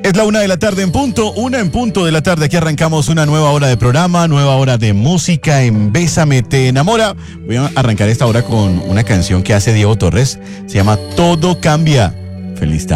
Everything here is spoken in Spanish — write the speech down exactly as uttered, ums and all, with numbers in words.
Es la una de la tarde en punto, una en punto de la tarde. Aquí arrancamos una nueva hora de programa, nueva hora de música en Bésame Te Enamora. Voy a arrancar esta hora con una canción que hace Diego Torres. Se llama Todo Cambia. Feliz tarde.